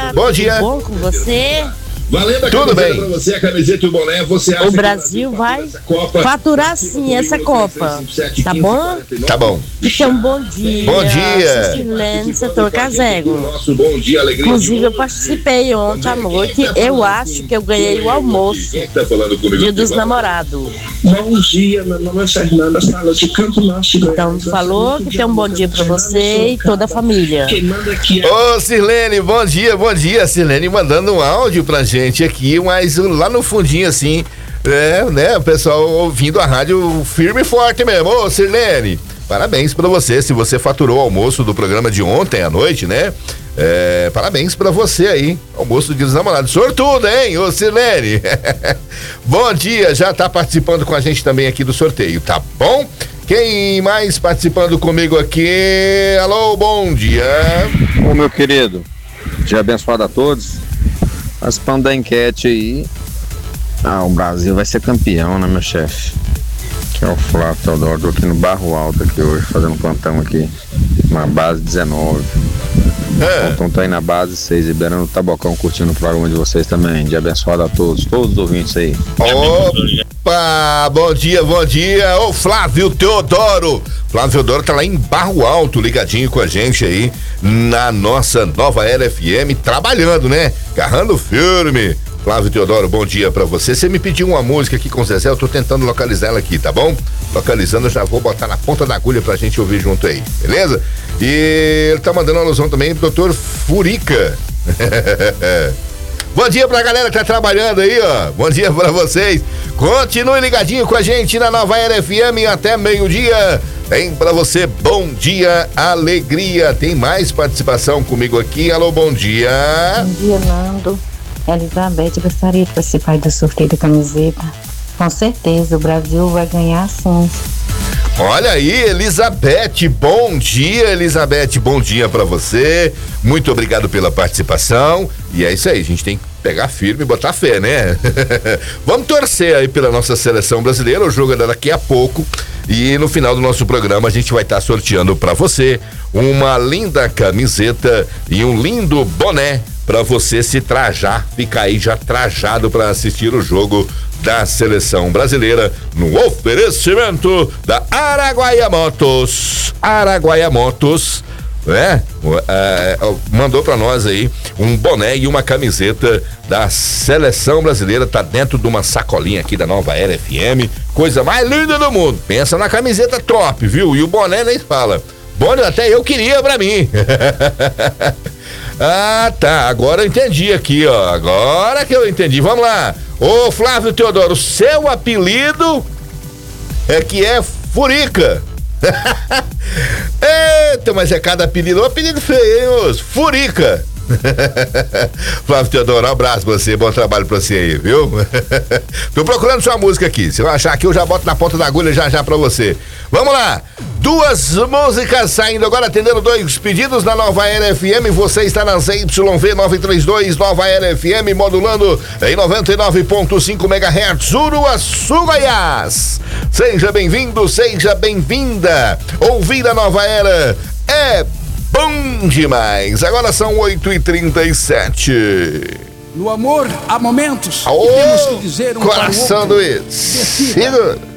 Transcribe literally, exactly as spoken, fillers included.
Bom dia. Tudo bom com você? Valendo a Tudo bem. Pra você, a camiseta e o boné, você acha O Brasil vai faturar sim essa Copa. Tá bom? Tá bom. Então, bom dia. Bom dia. Cirlene, setor Casego. Nosso bom dia, alegria. Inclusive, eu participei ontem à noite. Eu acho que eu ganhei o almoço. Quem tá falando comigo? Dia dos namorados. Bom dia, meu nome é Fernanda, fala de Campo Norte. Então, falou que tem um bom dia pra você e toda a família. Quem manda aqui é... Ô, Cirlene, bom dia, bom dia. Cirlene mandando um áudio pra gente aqui, mas lá no fundinho assim, é, né, o pessoal ouvindo a rádio firme e forte mesmo. Ô, Cirlene, parabéns pra você, se você faturou o almoço do programa de ontem à noite, né? É, parabéns pra você aí, almoço do Dia dos Namorados. Sortudo, hein, ô Cirlene? Bom dia, já tá participando com a gente também aqui do sorteio, tá bom? Quem mais participando comigo aqui? Alô, bom dia. Ô, meu querido, dia abençoado a todos. Participando da enquete aí. Ah, o Brasil vai ser campeão, né, meu chefe? Que é o Flávio Teodoro, tô aqui no Barro Alto aqui hoje, fazendo plantão aqui, na base dezenove. É. Então tá aí na base seis, liberando o Tabocão, curtindo o programa de vocês também. Dia abençoado a todos, todos os ouvintes aí. Opa, bom dia, bom dia. Ô, Flávio Teodoro. Flávio Teodoro tá lá em Barro Alto, ligadinho com a gente aí na nossa Nova Era F M, trabalhando, né? Carrando firme. Flávio Teodoro, bom dia pra você. Você me pediu uma música aqui com o Zezé, eu tô tentando localizar ela aqui, tá bom? Localizando, eu já vou botar na ponta da agulha pra gente ouvir junto aí, beleza? E ele tá mandando uma alusão também pro doutor Furica. Bom dia pra galera que tá trabalhando aí, ó. Bom dia pra vocês. Continue ligadinho com a gente na Nova Era F M até meio-dia. Tem pra você bom dia, alegria. Tem mais participação comigo aqui. Alô, bom dia. Bom dia, Nando. Elizabeth, gostaria de participar do sorteio da camiseta. Com certeza, o Brasil vai ganhar sim. Olha aí, Elizabeth, bom dia, Elizabeth, bom dia pra você. Muito obrigado pela participação. E é isso aí, a gente tem que pegar firme e botar fé, né? Vamos torcer aí pela nossa seleção brasileira. O jogo é daqui a pouco. E no final do nosso programa a gente vai estar sorteando pra você uma linda camiseta e um lindo boné pra você se trajar, ficar aí já trajado pra assistir o jogo da seleção brasileira no oferecimento da Araguaia Motos. Araguaia Motos, né? É, mandou pra nós aí um boné e uma camiseta da seleção brasileira, tá dentro de uma sacolinha aqui da Nova Era F M, coisa mais linda do mundo. Pensa na camiseta top, viu? E o boné nem fala. Boné até eu queria pra mim. Ah, tá, agora eu entendi aqui, ó, agora que eu entendi, vamos lá. Ô, Flávio Teodoro, seu apelido é que é Furica. Eita, mas é cada apelido, um apelido feio, hein, Furica. Flávio Teodoro, um abraço pra você, bom trabalho pra você aí, viu? Tô procurando sua música aqui, se eu achar aqui eu já boto na ponta da agulha já já pra você. Vamos lá, duas músicas saindo agora, atendendo dois pedidos na Nova Era F M. Você está na Z Y V nove três dois Nova Era F M, modulando em noventa e nove ponto cinco megahertz, Uruaçu, Goiás. Seja bem-vindo, seja bem-vinda. Ouvir a Nova Era é bom demais. Agora são oito e trinta e sete. No amor há momentos oh, que temos que dizer um coração para o outro. do Segura.